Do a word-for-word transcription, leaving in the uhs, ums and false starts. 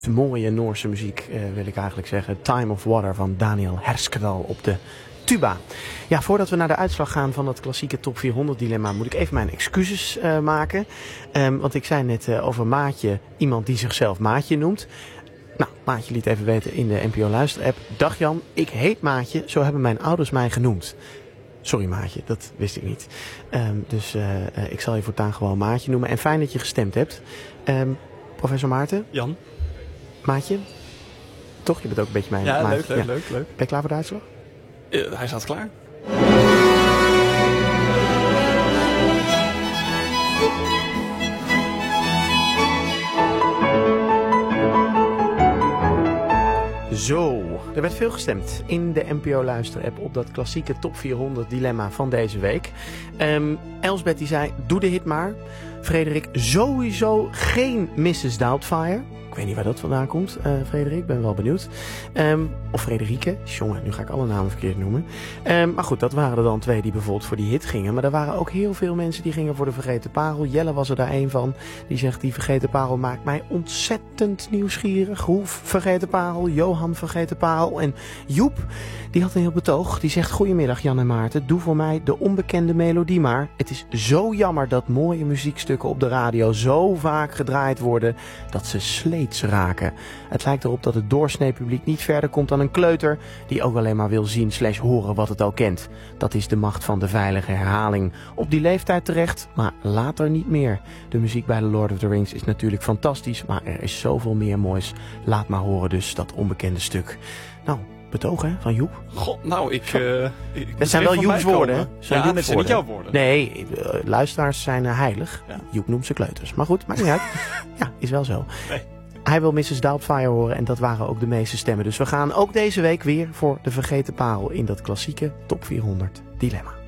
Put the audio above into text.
Mooie Noorse muziek uh, wil ik eigenlijk zeggen. Time of Water van Daniel Herskedal op de tuba. Ja, voordat we naar de uitslag gaan van dat klassieke top vierhonderd dilemma moet ik even mijn excuses uh, maken. Um, want ik zei net uh, over Maatje, iemand die zichzelf Maatje noemt. Nou, Maatje liet even weten in de N P O Luister app. Dag Jan, ik heet Maatje, zo hebben mijn ouders mij genoemd. Sorry Maatje, dat wist ik niet. Um, dus uh, uh, ik zal je voortaan gewoon Maatje noemen. En fijn dat je gestemd hebt. Um, professor Maarten? Jan? Maatje? Toch? Je bent ook een beetje mijn ja, maatje. Leuk, leuk, ja, leuk, leuk. Ben je klaar voor de uitslag? Uh, hij staat klaar. Zo, er werd veel gestemd in de N P O Luister app op dat klassieke top vierhonderd dilemma van deze week. Um, Elsbeth die zei, doe de hit maar. Frederik, sowieso geen missus Doubtfire. Ik weet niet waar dat vandaan komt, uh, Frederik. Ik ben wel benieuwd. Um, of Frederike. Jongen, nu ga ik alle namen verkeerd noemen. Um, maar goed, dat waren er dan twee die bijvoorbeeld voor die hit gingen. Maar er waren ook heel veel mensen die gingen voor de Vergeten Parel. Jelle was er daar een van. Die zegt, die Vergeten Parel maakt mij ontzettend nieuwsgierig. Hoe Vergeten Parel, Johan Vergeten Parel. En Joep, die had een heel betoog. Die zegt, goedemiddag Jan en Maarten. Doe voor mij de onbekende melodie maar. Het is zo jammer dat mooie muziekstukken op de radio zo vaak gedraaid worden dat ze sleets raken. Het lijkt erop dat het doorsnee publiek niet verder komt dan een kleuter die ook alleen maar wil zien slash horen wat het al kent. Dat is de macht van de veilige herhaling. Op die leeftijd terecht, maar later niet meer. De muziek bij The Lord of the Rings is natuurlijk fantastisch, maar er is zoveel meer moois. Laat maar horen dus dat onbekende stuk. Nou, betoog hè, van Joep. God, nou, ik... Uh, ik dat zijn wel Joeps woorden, hè? Ja, Joeps dat zijn niet jouw woorden. Nee, uh, luisteraars zijn uh, heilig. Ja. Joep noemt ze kleuters. Maar goed, maakt niet uit. Ja, is wel zo. Nee. Hij wil missus Doubtfire horen en dat waren ook de meeste stemmen. Dus we gaan ook deze week weer voor de Vergeten Parel in dat klassieke top vierhonderd dilemma.